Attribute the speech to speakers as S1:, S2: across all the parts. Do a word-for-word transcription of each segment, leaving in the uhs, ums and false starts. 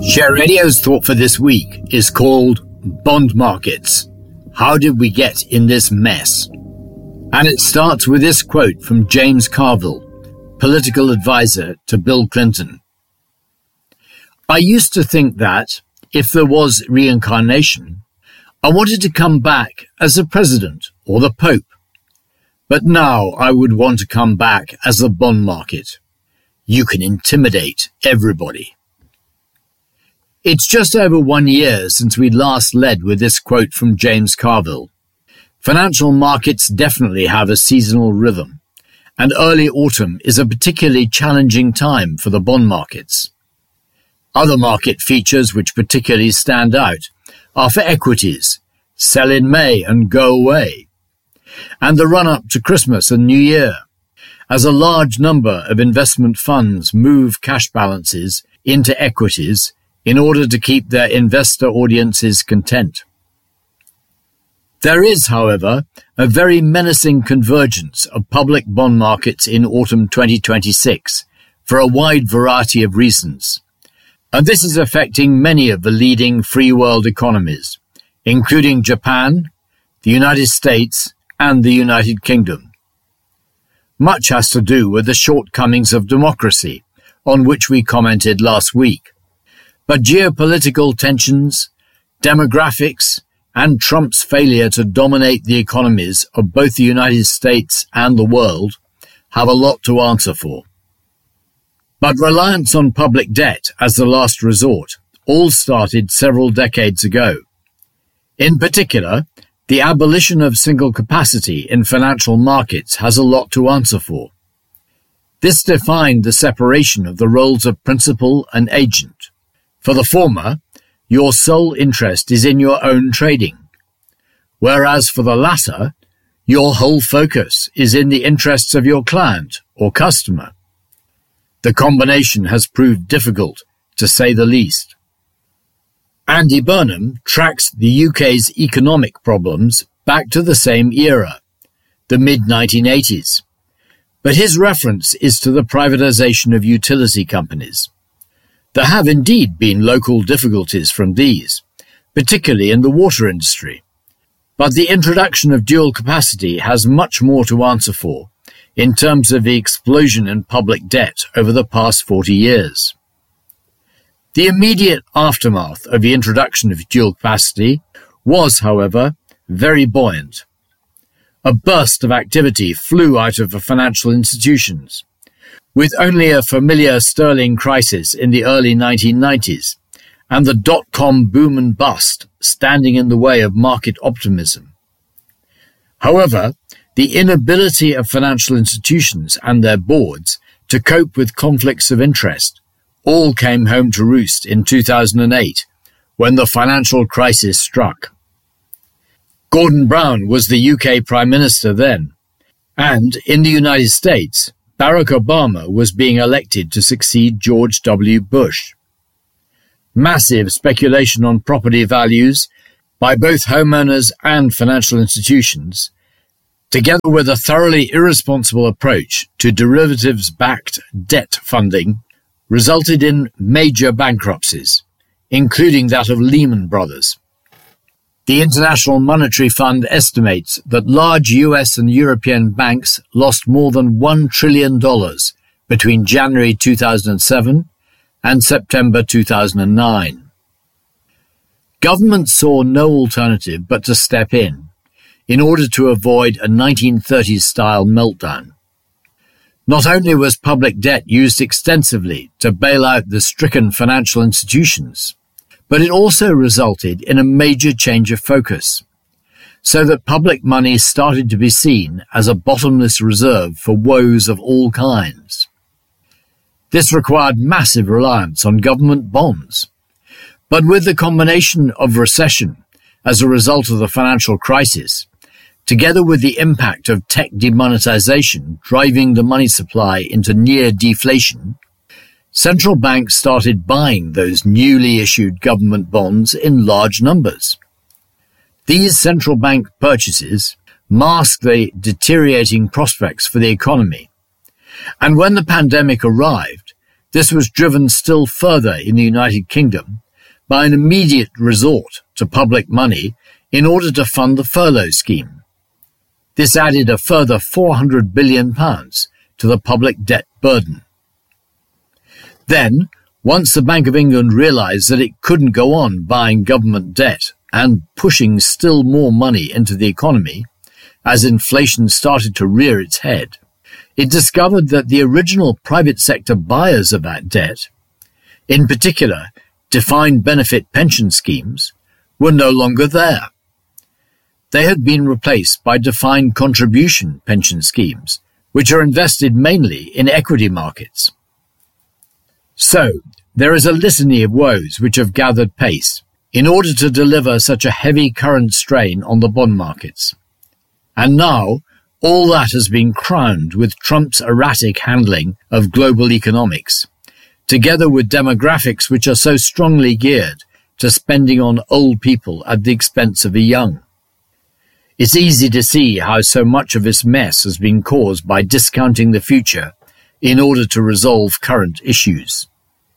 S1: Share Radio's thought for this week is called Bond Markets. How did we get in this mess? And it starts with this quote from James Carville, political advisor to Bill Clinton. I used to think that, if there was reincarnation, I wanted to come back as the president or the pope. But now I would want to come back as the bond market. You can intimidate everybody. It's just over one year since we last led with this quote from James Carville. Financial markets definitely have a seasonal rhythm, and early autumn is a particularly challenging time for the bond markets. Other market features which particularly stand out are for equities, sell in May and go away, and the run-up to Christmas and New Year, as a large number of investment funds move cash balances into equities in order to keep their investor audiences content. There is, however, a very menacing convergence of public bond markets in autumn twenty twenty-six for a wide variety of reasons, and this is affecting many of the leading free world economies, including Japan, the United States, and the United Kingdom. Much has to do with the shortcomings of democracy, on which we commented last week. But geopolitical tensions, demographics, and Trump's failure to dominate the economies of both the United States and the world have a lot to answer for. But reliance on public debt as the last resort all started several decades ago. In particular, the abolition of single capacity in financial markets has a lot to answer for. This defined the separation of the roles of principal and agent. For the former, your sole interest is in your own trading, whereas for the latter, your whole focus is in the interests of your client or customer. The combination has proved difficult, to say the least. Andy Burnham tracks the U K's economic problems back to the same era, the mid nineteen eighties, but his reference is to the privatization of utility companies. There have indeed been local difficulties from these, particularly in the water industry, but the introduction of dual capacity has much more to answer for in terms of the explosion in public debt over the past forty years. The immediate aftermath of the introduction of dual capacity was, however, very buoyant. A burst of activity flew out of the financial institutions, with only a familiar sterling crisis in the early nineteen nineties and the dot-com boom and bust standing in the way of market optimism. However, the inability of financial institutions and their boards to cope with conflicts of interest all came home to roost in two thousand eight, when the financial crisis struck. Gordon Brown was the U K Prime Minister then, and in the United States, Barack Obama was being elected to succeed George W. Bush. Massive speculation on property values by both homeowners and financial institutions, together with a thoroughly irresponsible approach to derivatives-backed debt funding, resulted in major bankruptcies, including that of Lehman Brothers. The International Monetary Fund estimates that large U S and European banks lost more than one trillion dollars between January two thousand seven and September two thousand nine. Governments saw no alternative but to step in, in order to avoid a nineteen thirties-style meltdown. Not only was public debt used extensively to bail out the stricken financial institutions, but it also resulted in a major change of focus, so that public money started to be seen as a bottomless reserve for woes of all kinds. This required massive reliance on government bonds, but with the combination of recession as a result of the financial crisis, together with the impact of tech demonetization driving the money supply into near deflation, central banks started buying those newly issued government bonds in large numbers. These central bank purchases masked the deteriorating prospects for the economy, and when the pandemic arrived, This was driven still further in the United Kingdom by an immediate resort to public money in order to fund the furlough scheme. This added a further four hundred billion pounds to the public debt burden. Then, once the Bank of England realised that it couldn't go on buying government debt and pushing still more money into the economy, as inflation started to rear its head, it discovered that the original private sector buyers of that debt, in particular defined benefit pension schemes, were no longer there. They had been replaced by defined contribution pension schemes, which are invested mainly in equity markets. So, there is a litany of woes which have gathered pace in order to deliver such a heavy current strain on the bond markets. And now, all that has been crowned with Trump's erratic handling of global economics, together with demographics which are so strongly geared to spending on old people at the expense of the young. It's easy to see how so much of this mess has been caused by discounting the future in order to resolve current issues.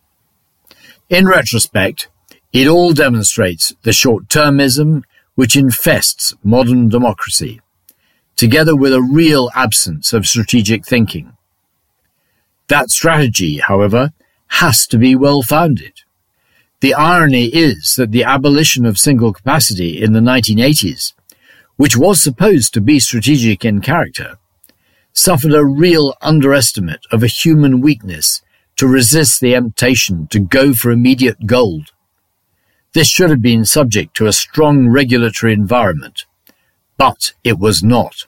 S1: In retrospect, it all demonstrates the short-termism which infests modern democracy, together with a real absence of strategic thinking. That strategy, however, has to be well-founded. The irony is that the abolition of single capacity in the nineteen eighties, which was supposed to be strategic in character, suffered a real underestimate of a human weakness to resist the temptation to go for immediate gold. This should have been subject to a strong regulatory environment, but it was not.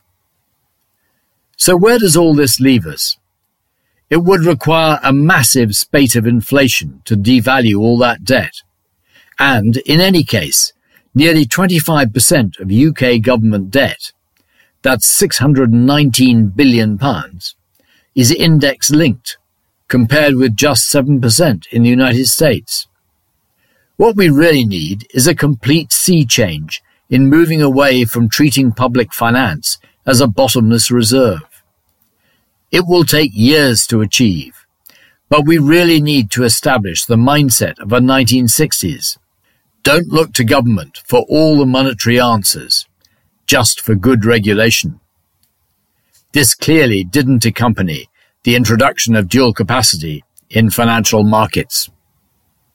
S1: So where does all this leave us? It would require a massive spate of inflation to devalue all that debt. And, in any case, nearly twenty-five percent of U K government debt, that's six hundred nineteen billion pounds, is index-linked, compared with just seven percent in the United States. What we really need is a complete sea change in moving away from treating public finance as a bottomless reserve. It will take years to achieve, but we really need to establish the mindset of the nineteen sixties. Don't look to government for all the monetary answers, just for good regulation. This clearly didn't accompany the introduction of dual capacity in financial markets.